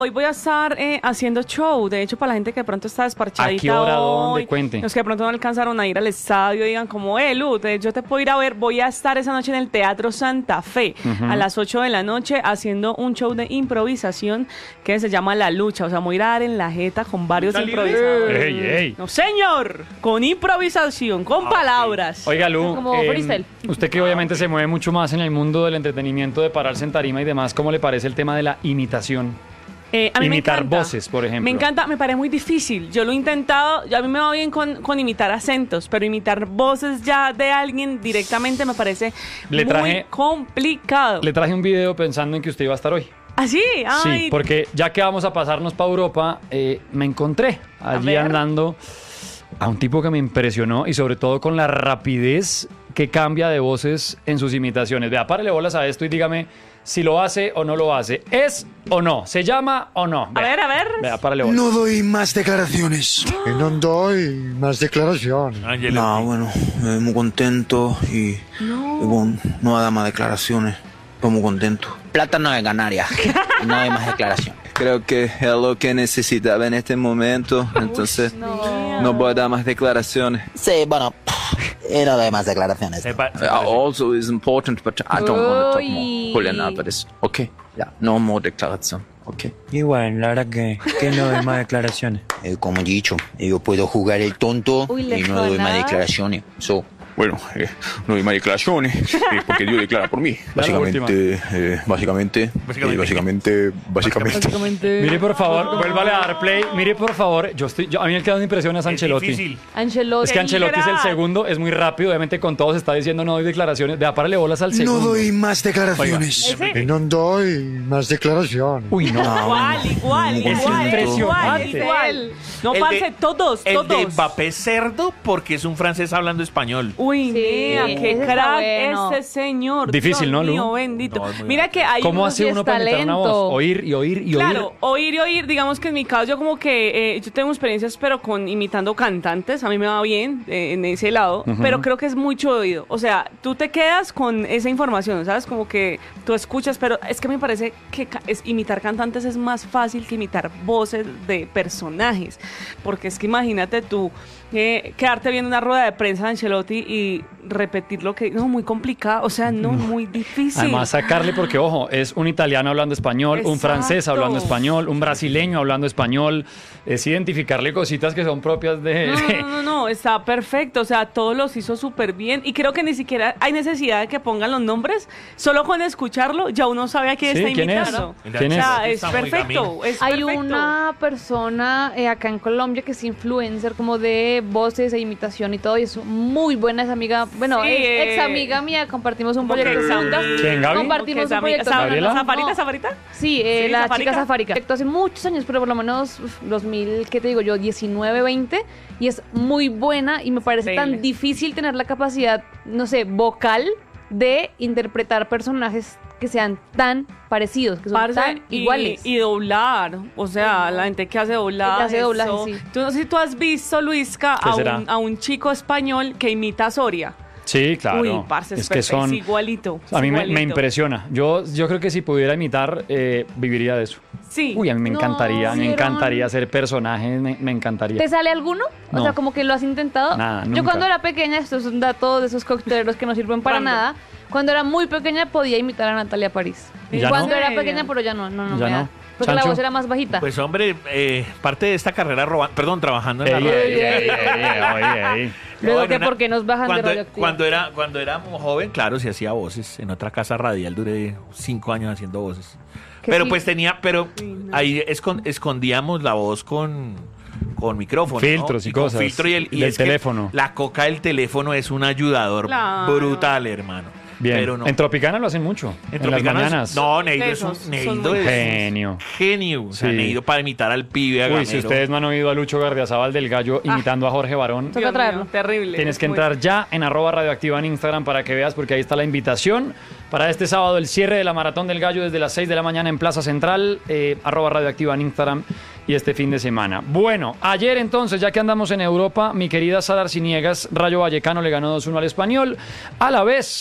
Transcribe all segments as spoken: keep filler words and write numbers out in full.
Hoy voy a estar eh, haciendo show, de hecho, para la gente que de pronto está desparchadita. ¿A qué hora? hoy, ¿Dónde? Cuente. Los que de pronto no alcanzaron a ir al estadio, digan como, eh, Lu, te- yo te puedo ir a ver. Voy a estar esa noche en el Teatro Santa Fe, Uh-huh. a las ocho de la noche, haciendo un show de improvisación que se llama La Lucha. O sea, voy a ir a dar en la jeta con varios improvisadores. Ey, ey. No, señor, con improvisación, con palabras. Oiga, Lu, Como eh, freestyle. usted que obviamente se mueve mucho más en el mundo del entretenimiento, de pararse en tarima y demás, ¿cómo le parece el tema de la imitación? Eh, a mí me Imitar encanta. voces, por ejemplo. Me encanta, me parece muy difícil. Yo lo he intentado, yo- a mí me va bien con, con imitar acentos, pero imitar voces ya de alguien directamente me parece Le muy traje- complicado. Le traje un video pensando en que usted iba a estar hoy. ¿Ah, sí? Ay, Sí, porque ya que vamos a pasarnos para Europa, eh, me encontré allí ver. andando a un tipo que me impresionó y sobre todo con la rapidez que cambia de voces en sus imitaciones. Vea, párele bolas a esto y dígame si lo hace o no lo hace. ¿Es o no? ¿Se llama o no? A Vea, ver, a ver. Vea, párele bolas. No doy más declaraciones. Que no doy más declaraciones. No, bueno, eh, muy contento y, y bueno, no va a dar más declaraciones. Estoy muy contento. Plátano de Canarias. Y no hay más declaración. Creo que es lo que necesitaba en este momento, entonces no voy a dar más declaraciones. Sí, bueno, y no doy más declaraciones. Uh, also is important, but I don't want to talk Uy. more. Juliana, but it's okay. Yeah, no more declaración. Okay. Y bueno, la verdad que, que no doy más declaraciones. Eh, como he dicho, yo puedo jugar el tonto Uy, le y no doy más suena. declaraciones. So, Bueno, eh, no hay más declaraciones, eh, porque Dios declara por mí. Básicamente, eh, básicamente, básicamente, básicamente, básicamente. Mire, por favor, vuélvale a dar play. Mire, por favor, yo estoy, yo, a mí el que da una impresión es Ancelotti. Ancelotti. Es que Ancelotti es el crack. segundo, es muy rápido, obviamente con todos está diciendo no doy declaraciones. Vea, párale bolas al No segundo. doy más declaraciones. Que no doy más declaraciones. Uy, no. Igual, igual, Es igual, igual, impresionante. igual. No, El parce, de- todos, El todos. de Mbappé es cerdo porque es un francés hablando español. Uy, Sí, nea, qué ese está crack bueno. ese señor. Difícil, Dios ¿no, Lu? mío, bendito. No, es muy Mira bueno. que hay ¿Cómo unos- hace sí uno es para imitar una voz? talento. Oír y oír y oír. Claro, oír y oír, digamos que en mi caso yo como que eh, yo tengo experiencias pero con imitando cantantes, a mí me va bien eh, en ese lado, Ujú. pero creo que es mucho oído, o sea, tú te quedas con esa información, ¿sabes? Como que tú escuchas, pero es que me parece que ca- es, imitar cantantes es más fácil que imitar voces de personajes, porque es que imagínate tú eh, quedarte viendo una rueda de prensa de Ancelotti y repetir lo que, no, muy complicado, o sea, no, muy difícil. Además, sacarle, porque ojo, es un italiano hablando español, un Exacto. francés hablando español, un brasileño hablando español. Es identificarle cositas que son propias de. No, no, no, no, está perfecto, o sea, todos los hizo súper bien y creo que ni siquiera hay necesidad de que pongan los nombres, solo con escucharlo ya uno sabe a quién Sí, está ¿quién es? imitando. ¿Quién O sea, es? es Está muy perfecto, gamín. es Hay perfecto. una persona eh, acá en Colombia que es influencer como de voces e imitación y todo, y es muy buena esa amiga, bueno, Sí, es eh, ex amiga mía, compartimos un ¿cómo que proyecto se juntas. ¿Quién, Gaby? Compartimos ¿Qué es un amiga? proyecto ¿Sa- ¿Gabriela? ¿Safarita, No. Safarita? Sí, eh, Sí, la Zafarica. chica Zafarica. Esto hace muchos años, pero por lo menos uf, dos mil, ¿qué te digo yo? diecinueve, veinte. Y es muy buena y me parece Increíble. tan difícil tener la capacidad, no sé, vocal de interpretar personajes que sean tan parecidos, que son Parce, tan y, iguales. y doblar, o sea, la gente que hace doblaje. Que hace doblaje, eso. sí. Tú no sé si tú has visto, Luisca, ¿Qué a será? un, a un chico español que imita a Soria. Sí, claro. Uy, parce, es, es que perfecto, son. es igualito. es A mí me, me igualito. impresiona. Yo, yo creo que si pudiera imitar, eh, viviría de eso. Sí. Uy, a mí me No, encantaría, me ¿vieron? encantaría ser personaje, me, me encantaría. ¿Te sale alguno? O No. sea, como que lo has intentado. Nada, Yo nunca. cuando era pequeña, esto es un dato de esos cocteleros que no sirven para Random. nada. Cuando era muy pequeña podía imitar a Natalia París. ¿Y ya Cuando no? era ¿En serio? pequeña, pero ya no, no, no ¿Ya me no? da. Porque la Chancho. voz era más bajita. Pues hombre, eh, parte de esta carrera robando, perdón, trabajando en la Ey, radio. ey, ey, ey, ey, ey. Luego No, en que una- por qué nos bajan de cuando, radioactiva. cuando era cuando éramos joven, claro, se hacía voces. En otra casa radial duré cinco años haciendo voces. Que Pero sí. pues tenía, pero ahí escon- escondíamos la voz con con micrófono, ¿no? Filtros y con cosas, filtro y el y del es que teléfono. la coca del teléfono es un ayudador Claro. brutal, hermano. Bien. Pero no. En Tropicana lo hacen mucho. En, las Tropicana es- mañanas. No, Neido es Esos un son Neido muy es Genio. genio. O sea, Sí. Neido para imitar al pibe Uy, agamero. si ustedes no han oído a Lucho Gardiazabal del Gallo imitando a Jorge Barón, Toca Dios traerlo. mío, terrible. tienes que Muy- entrar ya en arroba radioactiva en Instagram para que veas, porque ahí está la invitación para este sábado, el cierre de la Maratón del Gallo desde las seis de la mañana en Plaza Central, eh, arroba radioactiva en Instagram y este fin de semana. Bueno, ayer entonces, ya que andamos en Europa, mi querida Sara Arciniegas, Rayo Vallecano le ganó dos uno al Español, a la vez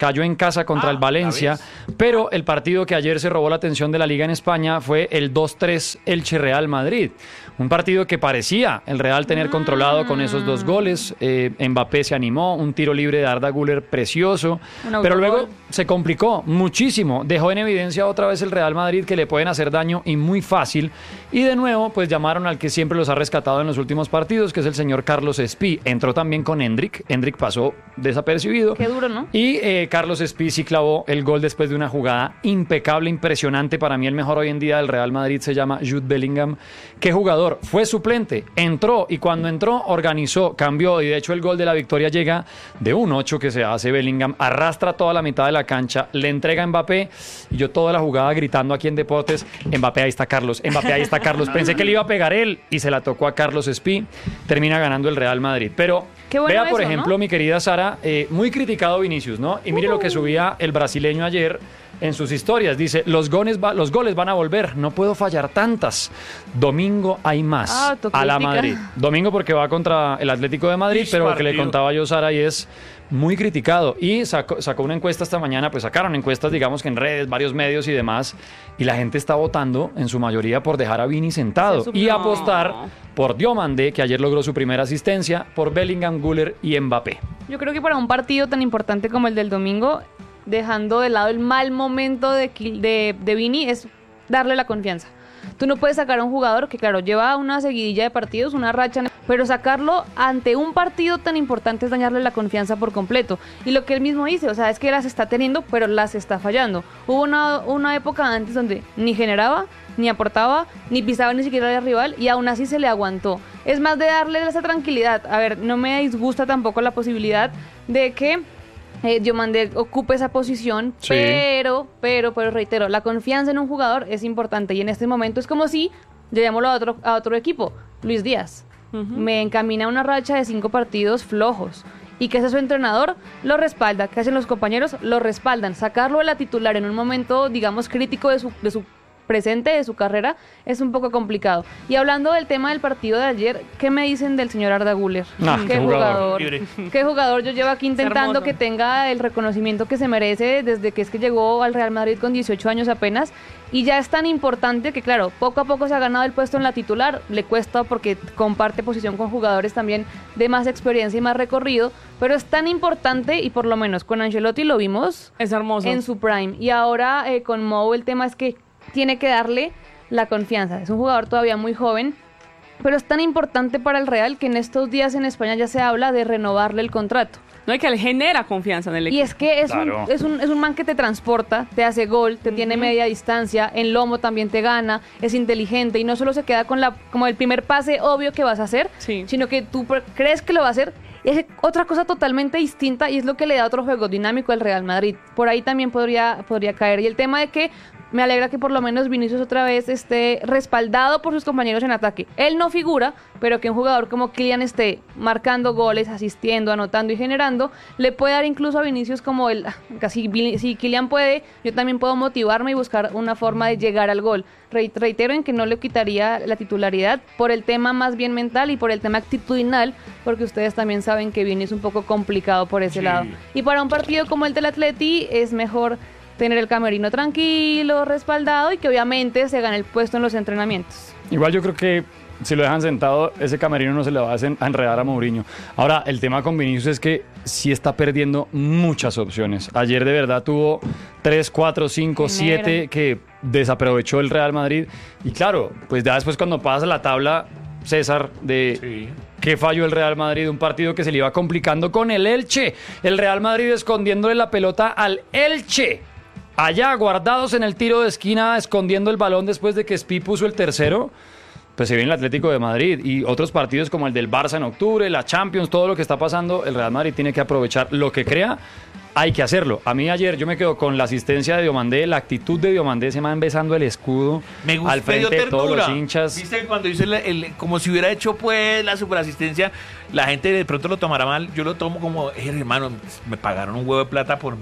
cayó en casa contra Ah, el Valencia, pero el partido que ayer se robó la atención de la Liga en España fue el dos tres Elche-Real Madrid. Un partido que parecía el Real tener controlado con esos dos goles. Eh, Mbappé se animó, un tiro libre de Arda Güler precioso, Un pero autogol. luego se complicó muchísimo. Dejó en evidencia otra vez el Real Madrid que le pueden hacer daño y muy fácil. Y de nuevo, pues llamaron al que siempre los ha rescatado en los últimos partidos, que es el señor Carlos Espí. Entró también con Hendrik. Hendrik pasó desapercibido. Qué duro, ¿no? Y eh, Carlos Espí sí clavó el gol después de una jugada impecable, impresionante. Para mí el mejor hoy en día del Real Madrid se llama Jude Bellingham. ¿Qué jugador? Fue suplente, entró y cuando entró organizó, cambió y de hecho el gol de la victoria llega de un ocho que se hace Bellingham, arrastra toda la mitad de la cancha, le entrega a Mbappé y yo toda la jugada gritando aquí en Deportes, Mbappé ahí está Carlos, Mbappé ahí está Carlos, pensé que le iba a pegar él y se la tocó a Carlos Espí, termina ganando el Real Madrid. Pero Qué bueno vea por eso, ejemplo ¿no? mi querida Sara, eh, muy criticado Vinicius, ¿no? Y mire lo que subía el brasileño ayer en sus historias, dice, los goles, va, los goles van a volver, no puedo fallar tantas. Domingo hay más Ah, a la autocrítica. Madrid. Domingo porque va contra el Atlético de Madrid, Ish, pero lo que le partido. contaba yo, Sara, y es muy criticado. Y sacó, sacó una encuesta esta mañana, pues sacaron encuestas, digamos que en redes, varios medios y demás, y la gente está votando en su mayoría por dejar a Vini sentado Se y supo- apostar por Diomandé, que ayer logró su primera asistencia, por Bellingham, Güler y Mbappé. Yo creo que para un partido tan importante como el del domingo, dejando de lado el mal momento de, Ki- de, de Vini, es darle la confianza. Tú no puedes sacar a un jugador que, claro, lleva una seguidilla de partidos, una racha, pero sacarlo ante un partido tan importante es dañarle la confianza por completo. Y lo que él mismo dice, o sea, es que las está teniendo, pero las está fallando. Hubo una, una época antes donde ni generaba, ni aportaba, ni pisaba ni siquiera al rival y aún así se le aguantó. Es más de darle esa tranquilidad. A ver, no me disgusta tampoco la posibilidad de que eh, Diomandé ocupe esa posición, Sí. pero, pero, pero reitero, la confianza en un jugador es importante y en este momento es como si, llevémoslo a otro, a otro equipo, Luis Díaz. Me encamina una racha de cinco partidos flojos. ¿Y qué hace su entrenador? Lo respalda. ¿Qué hacen los compañeros? Lo respaldan. Sacarlo de la titular en un momento, digamos, crítico de su, de su presente, de su carrera, es un poco complicado. Y hablando del tema del partido de ayer, ¿qué me dicen del señor Arda Güler? Ah, ¿Qué qué jugador. jugador? ¿Qué jugador? Yo llevo aquí intentando hermoso. que tenga el reconocimiento que se merece desde que es que llegó al Real Madrid con dieciocho años apenas. Y ya es tan importante que, claro, poco a poco se ha ganado el puesto en la titular. Le cuesta porque comparte posición con jugadores también de más experiencia y más recorrido. Pero es tan importante y por lo menos con Ancelotti lo vimos Es hermoso. en su prime. Y ahora eh, con Mou el tema es que tiene que darle la confianza. Es un jugador todavía muy joven, pero es tan importante para el Real que en estos días en España ya se habla de renovarle el contrato. No hay que él genera confianza en el equipo. Y es que es, Claro. un, es, un, es un man que te transporta, te hace gol, te tiene media distancia, en lomo también te gana, es inteligente y no solo se queda con la como el primer pase obvio que vas a hacer, Sí. sino que tú pre- crees que lo va a hacer. Es otra cosa totalmente distinta y es lo que le da otro juego dinámico al Real Madrid. Por ahí también podría, podría caer. Y el tema de que me alegra que por lo menos Vinicius otra vez esté respaldado por sus compañeros en ataque. Él no figura, pero que un jugador como Kylian esté marcando goles, asistiendo, anotando y generando, le puede dar incluso a Vinicius como el, ah, casi Vin- si Kylian puede, yo también puedo motivarme y buscar una forma de llegar al gol. Re- reitero en que no le quitaría la titularidad por el tema más bien mental y por el tema actitudinal, porque ustedes también saben que Vini es un poco complicado por ese Sí. lado. Y para un partido como el del Atleti es mejor tener el camerino tranquilo, respaldado y que obviamente se gane el puesto en los entrenamientos. Igual yo creo que si lo dejan sentado, ese camerino no se le va a hacer- a enredar a Mourinho. Ahora, el tema con Vinicius es que sí está perdiendo muchas opciones. Ayer de verdad tuvo tres, cuatro, cinco, Qué siete negra. que desaprovechó el Real Madrid. Y claro, pues ya después cuando pasas la tabla, César, de Sí. qué falló el Real Madrid, un partido que se le iba complicando con el Elche. El Real Madrid escondiéndole la pelota al Elche. Allá, guardados en el tiro de esquina, escondiendo el balón después de que Spi puso el tercero. Pues se viene el Atlético de Madrid y otros partidos como el del Barça en octubre, la Champions, todo lo que está pasando, el Real Madrid tiene que aprovechar lo que crea, hay que hacerlo. A mí ayer yo me quedo con la asistencia de Diomandé, la actitud de Diomandé, se man besando el escudo Me gustó, al frente de todos los hinchas. Viste que cuando hizo el, el- como si hubiera hecho pues la superasistencia, la gente de pronto lo tomará mal. Yo lo tomo como, "Eh, hermano, me pagaron un huevo de plata por mí.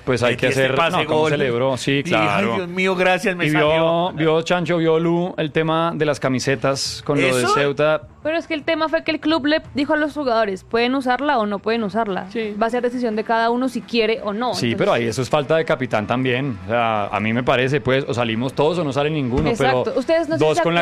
pues hay que Metí este hacer... pase, No, ¿cómo gol. celebró? Sí, Y dije, claro. ay, Dios mío, gracias, me y vio, salió. vio Chancho, vio Lu, el tema de las camisetas con lo de ¿Eso? Ceuta. Pero es que el tema fue que el club le dijo a los jugadores, pueden usarla o no pueden usarla. Sí. Va a ser decisión de cada uno si quiere o no. Sí, Entonces, pero ahí eso es falta de capitán también. O sea, a mí me parece, pues, o salimos todos o no sale ninguno. Exacto. Pero Ustedes no sé dos si se con la